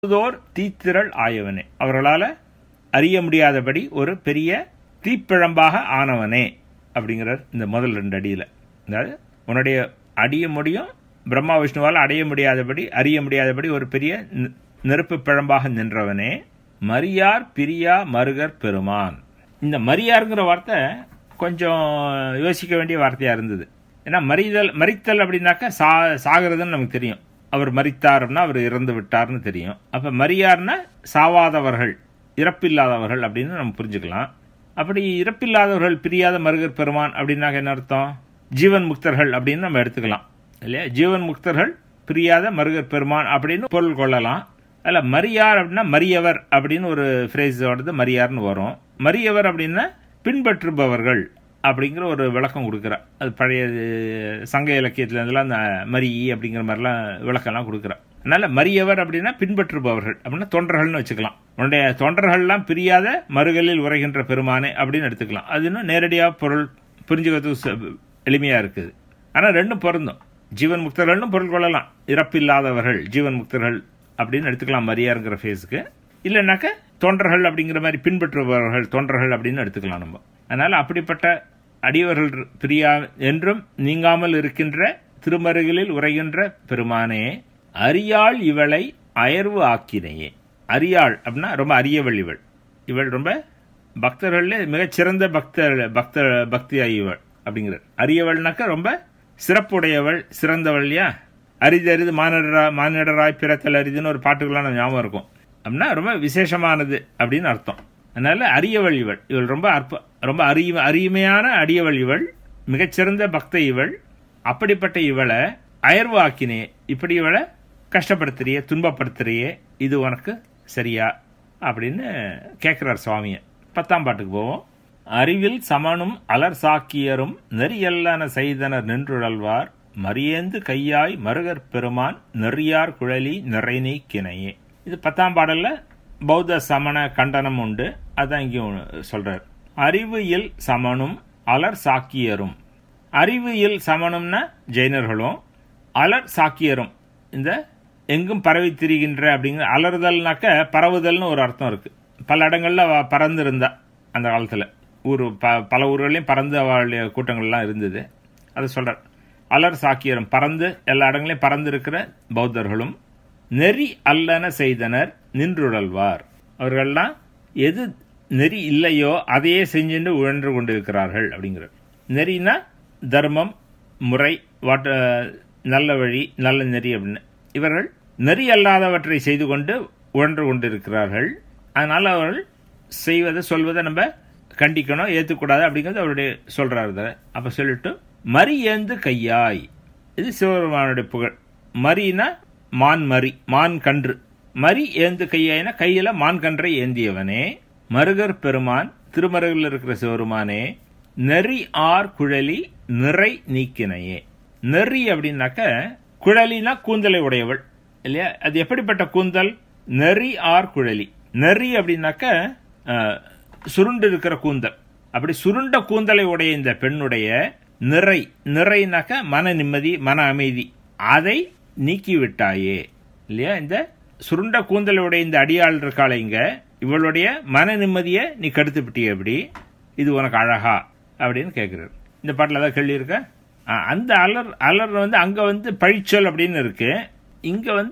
Thor தீத்திரள் ஆயவனே, அவர்களால் அறிய முடியாதபடி ஒரு பெரிய தீப்பிழம்பாக ஆனவனே அப்படிங்கிறார் இந்த முதல் 2 அடியில். அதாவது உன்னுடைய அடைய முடியும், பிரம்மா விஷ்ணுவால் அடைய முடியாதபடி அறிய முடியாதபடி ஒரு பெரிய நெருப்பு பிழம்பாக நின்றவனே, மரியார் பிரியா மருகர் பெருமான். இந்த மரியாருங்கிற வார்த்தை கொஞ்சம் யோசிக்க வேண்டிய வார்த்தையாக இருந்தது. ஏன்னா மரித்தல் அப்படின்னாக்கா சாகிறதுன்னு நமக்கு தெரியும். அவர் மரித்தார்னா அவர் இறந்து விட்டார்னு தெரியும். அப்போ மரியார்னா சாவாதவர்கள், இறப்பில்லாதவர்கள் அப்படின்னு நம்ம புரிஞ்சுக்கலாம். அப்படி இறப்பில்லாதவர்கள் பிரியாத மருகர் பெருமான் அப்படின்னாக்க என்ன அர்த்தம்? ஜீவன் முக்தர்கள் அப்படின்னு நம்ம எடுத்துக்கலாம் இல்லையா? ஜீவன் முக்தர்கள் பிரியாத மருகர் பெருமான் அப்படின்னு பொருள் கொள்ளலாம். அதில் மரியார் அப்படின்னா மரியவர் அப்படின்னு ஒரு ஃப்ரேஸோடது மரியார்னு வரும். மரியவர் அப்படின்னா பின்பற்றுபவர்கள் அப்படிங்கிற ஒரு விளக்கம் கொடுக்குறார். அது பழைய சங்க இலக்கியத்துலேருந்துலாம் அந்த மரி அப்படிங்கிற மாதிரிலாம் விளக்கம்லாம் கொடுக்குறார். அதனால் மரியவர் அப்படின்னா பின்பற்றுபவர்கள் அப்படின்னா தொண்டர்கள்னு வச்சுக்கலாம். உன்னுடைய தொண்டர்கள்லாம் பிரியாத மறுகளில் உரைகின்ற பெருமானே அப்படின்னு எடுத்துக்கலாம். அது இன்னும் நேரடியாக பொருள் புரிஞ்சுக்கிறதுக்கு எளிமையாக இருக்குது. ஆனால் ரெண்டும் பொருந்தும். ஜீவன் முக்தர்கள்னு பொருள் கொள்ளலாம். இறப்பில்லாதவர்கள் ஜீவன் முக்தர்கள் அப்படின்னு எடுத்துக்கலாம் மரியாருங்கிற ஃபேஸுக்கு. இல்லைன்னாக்க தொண்டர்கள் அப்படிங்கிற மாதிரி பின்பற்றுபவர்கள் தொண்டர்கள் அப்படின்னு எடுத்துக்கலாம் நம்ம. அதனால் அப்படிப்பட்ட அடியவர்கள் பிரியா என்றும் நீங்காமல் இருக்கின்ற திருமருகிலில் உரைகின்ற பெருமானே, அரியாள் இவளை அயர்வு ஆக்கினையே. அரியாள் அப்படின்னா ரொம்ப அரியவள் இவள். இவள் ரொம்ப பக்தர்கள் மிகச்சிறந்த பக்தியாய் இவள் அப்படிங்கிறார். அரியவள்னாக்கா ரொம்ப சிறப்புடையவள், சிறந்தவள். இல்லையா? அரிது மானிடராய் பிறத்தல் அரிதுன்னு ஒரு பாட்டுக்கெல்லாம் நம்ம ஞாபகம் இருக்கும். அப்படின்னா ரொம்ப விசேஷமானது அப்படின்னு அர்த்தம். அதனால அரியவள் இவள். இவள் ரொம்ப அருமையான அடியவள் இவள், மிகச்சிறந்த பக்த இவள். அப்படிப்பட்ட இவளை அயர்வு ஆக்கினே, இப்படி இவளை கஷ்டப்படுத்துறியே, துன்பப்படுத்துறியே, இது உனக்கு சரியா அப்படின்னு கேட்கிறார் சுவாமியை. 10ஆம் பாட்டுக்கு போவோம். அறிவில் சமனும் அலர் சாக்கியரும் நெறியல்லன செய்தனர் நின்றுழல்வார், மரியேந்து கையாய் மருகர் பெருமான் நெறியார் குழலி நிறை நீக்கினையே. இது 10ஆம் பாடல்ல பௌத்த சமண கண்டனம் உண்டு. அதான் இங்கேயும் சொல்றார். அறிவு இல் சமனும் அலர் சாக்கியரும். அறிவு இல் சமனும்னா ஜெயினர்களும், அலர் சாக்கியரும் இந்த எங்கும் பரவி திரிகின்ற அப்படிங்கிற. அலறுதல்னாக்க பரவுதல்னு ஒரு அர்த்தம் இருக்கு. பல இடங்கள்ல பறந்து இருந்தா அந்த காலத்துல பல ஊர்களையும் பறந்து அவளுடைய கூட்டங்கள்லாம் இருந்தது. அதை சொல்றார். அலர் சாக்கியரும் பறந்து எல்லா இடங்களையும் பறந்து இருக்கிற பௌத்தர்களும், நெறி அல்லன செய்தனர் நின்றுழல்வார். அவர்கள்லாம் எது நெறி இல்லையோ அதையே செஞ்சுட்டு உழன்று கொண்டிருக்கிறார்கள் அப்படிங்கிறார். நெறினா தர்மம், முறை, நல்ல வழி, நல்ல நெறி அப்படின்னு. இவர்கள் நெறி அல்லாதவற்றை செய்து கொண்டு உழன்று கொண்டிருக்கிறார்கள். அதனால அவர்கள் செய்வதை சொல்வதை நம்ம கண்டிக்கணும், ஏற்றுக்கூடாது அப்படிங்கிறது அவருடைய சொல்றாரு. அப்ப சொல்லிட்டு மரியேந்து கையாய், இது சிவபெருமானுடைய புகழ். மரினா மான், மரி மான் கன்று. மரி ஏந்து கையாயினா கையில மான் கன்றை ஏந்தியவனே, மருகர் பெருமான் திருமருகில் இருக்கிற சிவபெருமானே, நெறி ஆர் குழலி நிறை நீக்கினையே. நெறி அப்படின்னாக்க குழலினா கூந்தலை உடையவள் இல்லையா? அது எப்படிப்பட்ட கூந்தல்? நெறி ஆர் குழலி. நெறி அப்படின்னாக்க சுருண்டு இருக்கிற கூந்தல். அப்படி சுருண்ட கூந்தலை உடைய இந்த பெண்ணுடைய நிறைனாக்க மன நிம்மதி, மன அமைதி, அதை நீக்கிவிட்டாயே இல்லையா? இந்த சுருண்ட கூந்தலுடைய இந்த அடியாள் இருக்காள இங்க, இவளுடைய மன நிம்மதியை நீ கெடுத்து விட்டிய. எப்படி இது உனக்கு அழகா அப்படின்னு கேட்கிறார். இந்த பாட்டில் ஏதாவது கேள்வி இருக்க? அந்த அலர் அங்க பழிச்சொல் அப்படின்னு இருக்கு. இங்க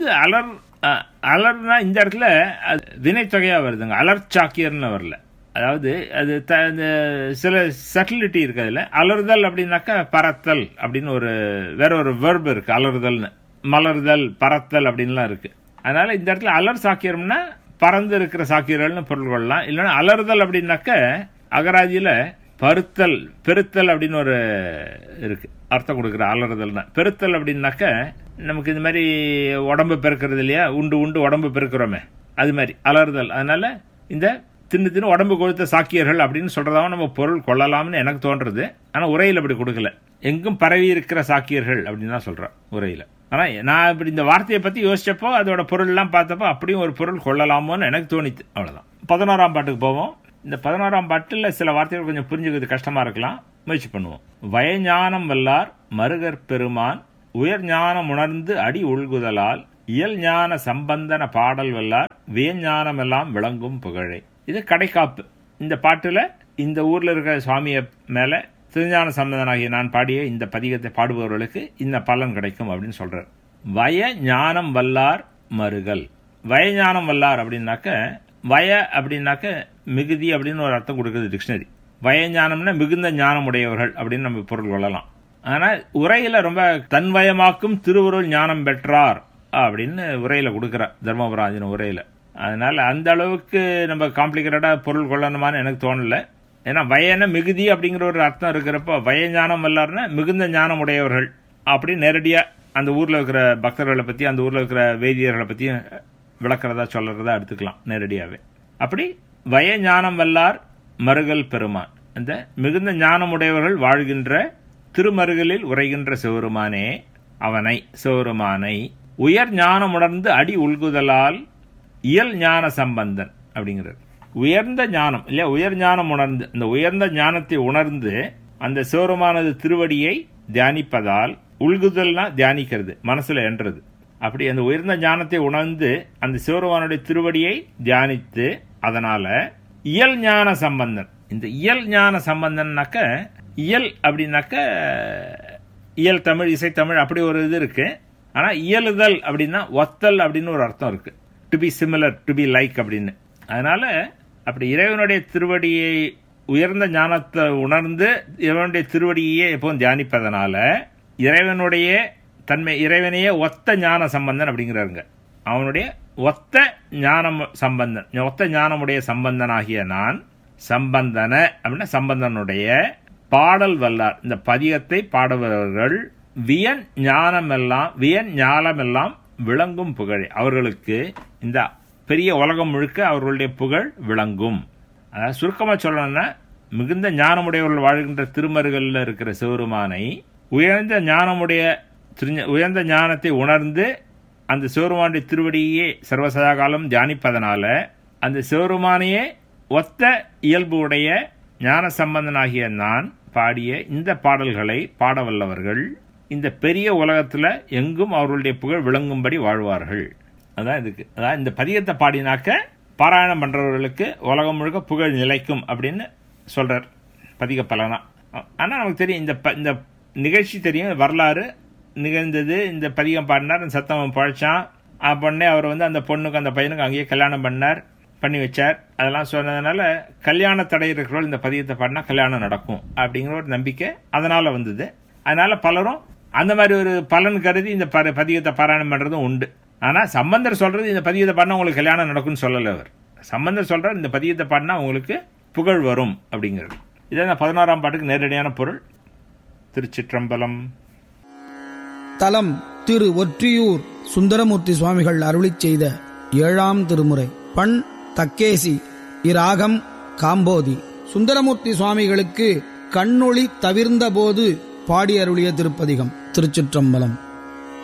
அலர்னா இந்த இடத்துல வினைத்தொகையா வருதுங்க. அலர்ச்சாக்கியர்னு வரல. அதாவது அது சில சட்டிலிட்டி இருக்கு அதுல. அலறுதல் அப்படின்னாக்கா பறத்தல் அப்படின்னு வேற ஒரு வெர்ப் இருக்கு. அலறுதல்னு மலர்தல், பறத்தல் அப்படின்லாம் இருக்கு. அதனால இந்த இடத்துல அலர் சாக்கியம்னா பறந்து இருக்கிற சாக்கியர்கள்னு பொருள் கொள்ளலாம். இல்லைன்னா அலறுதல் அப்படின்னாக்க அகராதியில பருத்தல், பெருத்தல் அப்படின்னு ஒரு இருக்கு அர்த்தம் கொடுக்குற. அலறுதல்னா பெருத்தல் அப்படின்னாக்க நமக்கு இந்த மாதிரி உடம்பு பெருக்கிறது இல்லையா? உண்டு உடம்பு பெருக்கிறோமே, அது மாதிரி அலறுதல். அதனால இந்த தின்னு உடம்பு கொடுத்த சாக்கியர்கள் அப்படின்னு சொல்றதாவும் நம்ம பொருள் கொள்ளலாம்னு எனக்கு தோன்றது. ஆனா உரையில் அப்படி கொடுக்கல. எங்கும் பரவி இருக்கிற சாக்கியர்கள் அப்படின்னு தான் சொல்றேன் உரையில. ஆனா நான் இப்படி இந்த வார்த்தையை பத்தி யோசிச்சப்போ அதோட பொருள் எல்லாம் பார்த்தப்போ அப்படியும் ஒரு பொருள் கொள்ளலாமோன்னு எனக்கு தோணித்து. அவ்வளவுதான். 11ஆம் பாட்டுக்கு போவோம். இந்த 11ஆம் பாட்டில் சில வார்த்தைகள் கொஞ்சம் புரிஞ்சுக்கிறது கஷ்டமா இருக்கலாம், முயற்சி பண்ணுவோம். வயஞானம் வல்லார் மருகர் பெருமான் உயர் ஞானம் உணர்ந்து அடி உள்குதலால் இயல் ஞான சம்பந்தன பாடல் வல்லார் வியஞானம் எல்லாம் விளங்கும் புகழே. இது கடைக்காப்பு. இந்த பாட்டுல இந்த ஊர்ல இருக்கிற சுவாமிய மேல திருஞான சம்பந்தனாகிய நான் பாடிய இந்த பதிகத்தை பாடுபவர்களுக்கு இந்த பலன் கிடைக்கும் அப்படின்னு சொல்றார். வய ஞானம் வல்லார் மருகல். வயஞானம் வல்லார் அப்படின்னாக்க, வய அப்படின்னாக்க மிகுதி அப்படின்னு ஒரு அர்த்தம் கொடுக்குறது டிக்ஷனரி. வயஞானம்னா மிகுந்த ஞானம் உடையவர்கள் அப்படின்னு நம்ம பொருள் கொள்ளலாம். ஆனா உரையில ரொம்ப தன்வயமாக்கும் திருவருள் ஞானம் பெற்றார் அப்படின்னு உரையில கொடுக்கிறார் தர்மபுராஜின உரையில. அதனால அந்த அளவுக்கு நம்ம காம்ப்ளிகேட்டடா பொருள் கொள்ளணுமான்னு எனக்கு தோணல. ஏன்னா வயன மிகுதி அப்படிங்கிற ஒரு அர்த்தம் இருக்கிறப்ப வயஞானம் வல்லார்னா மிகுந்த ஞானம் உடையவர்கள் அப்படி நேரடியா அந்த ஊர்ல இருக்கிற பக்தர்களை பத்தி அந்த ஊர்ல இருக்கிற வேதியர்களை பத்தியும் விளக்கிறதா சொல்றதா எடுத்துக்கலாம் நேரடியாவே. அப்படி வய ஞானம் வல்லார் மருகல் பெருமான், அந்த மிகுந்த ஞானமுடையவர்கள் வாழ்கின்ற திருமருகலில் உரைகின்ற சிவருமானே, அவனை சிவருமானை உயர் ஞானம் உணர்ந்து அடி உள்குதலால் இயல் ஞான சம்பந்தன் அப்படிங்கிறது. உயர்ந்த ஞானம் இல்லையா, உயர் ஞானம் உணர்ந்து, அந்த உயர்ந்த ஞானத்தை உணர்ந்து அந்த சிவருமானது திருவடியை தியானிப்பதால், உள்குதல்னா தியானிக்கிறது, மனசுல என்றது. அப்படி அந்த உயர்ந்த ஞானத்தை உணர்ந்து அந்த சிவருமானுடைய திருவடியை தியானித்து அதனால இயல் ஞான சம்பந்தன். இந்த இயல் ஞான சம்பந்தன்னாக்க, இயல் அப்படின்னாக்க இயல் தமிழ் இசைத்தமிழ் அப்படி ஒரு இது இருக்கு. ஆனா இயலுதல் அப்படின்னா ஒத்தல் அப்படின்னு ஒரு அர்த்தம் இருக்கு. To be similar, to be like அப்படின்னு. அதனால அப்படி இறைவனுடைய திருவடியை உயர்ந்த ஞானத்தை உணர்ந்து இறைவனுடைய திருவடியே எப்போதும் தியானிப்பதனால இறைவனுடைய தன்மை, இறைவனையே ஒத்த ஞான சம்பந்தன் அப்படிங்கிறாருங்க. அவனுடைய ஒத்த ஞானம் சம்பந்தன், ஒத்த ஞானமுடைய சம்பந்தனாகிய நான் சம்பந்தன அப்படின்னா சம்பந்தனுடைய பாடல் வல்லார், இந்த பதிகத்தை பாடுபவர்கள் வியன் ஞானமெல்லாம் வியன் ஞானமெல்லாம் விளங்கும் புகழ். அவர்களுக்கு இந்த பெரிய உலகம் முழுக்க அவர்களுடைய புகழ் விளங்கும். அதாவது சுருக்கமாக சொல்லணும்னா, மிகுந்த ஞானமுடையவர்கள் வாழ்கின்ற திருமருகல்ல இருக்கிற சிவருமானை உயர்ந்த ஞானத்தை உணர்ந்து அந்த சிவருமானுடைய திருவடியே சர்வசதா காலம் தியானிப்பதனால அந்த சிவருமானையே ஒத்த இயல்பு உடைய ஞான சம்பந்தனாகிய நான் பாடிய இந்த பாடல்களை பாடவல்லவர்கள் இந்த பெரிய உலகத்துல எங்கும் அவர்களுடைய புகழ் விளங்கும்படி வாழ்வார்கள். அதான் இதுக்கு, அதான் இந்த பதிகத்தை பாடினாக்க பாராயணம் பண்றவர்களுக்கு உலகம் முழுக்க புகழ் நிலைக்கும் அப்படின்னு சொல்றார் பதிக பலனா. ஆனா நமக்கு தெரியும், இந்த நிகழ்ச்சி தெரியும், வரலாறு நிகழ்ந்தது. இந்த பதிகம் பாடினார், அந்த சத்தம் பழைச்சான், பொண்ணே அவர் அந்த பொண்ணுக்கு அந்த பையனுக்கு அங்கேயே கல்யாணம் பண்ணி வச்சார். அதெல்லாம் சொன்னதுனால கல்யாண தடை இருக்கிறவர்கள் இந்த பதிகத்தை பாடினா கல்யாணம் நடக்கும் அப்படிங்கிற ஒரு நம்பிக்கை அதனால வந்தது. அதனால பலரும் அந்த மாதிரி ஒரு பலன் கருதி இந்த பதிகத்தை பாராயணம் பண்றதும் உண்டு. ஆனா சம்பந்தர் சொல்றது இந்த பதிகத்தை பாடினா உங்களுக்கு கல்யாணம் நடக்கும்னு சொல்லல. அவர் சம்பந்தர் சொல்றார் இந்த பதிகத்தை பாடினா உங்களுக்கு புகழ் வரும் அப்படிங்கிறது. இதான் 11ஆம் பாட்டுக்கு நேரடியான பொருள். திருச்சிற்றம்பலம். தலம் திரு ஒற்றியூர் சுந்தரமூர்த்தி சுவாமிகள் அருளிச் செய்த 7ஆம் திருமுறை. பண் தக்கேசி. இராகம் காம்போதி. சுந்தரமூர்த்தி சுவாமிகளுக்கு கண்ணொளி தவிர்ந்த போது பாடி அருளிய திருப்பதிகம். திருச்சிற்றம்பலம்.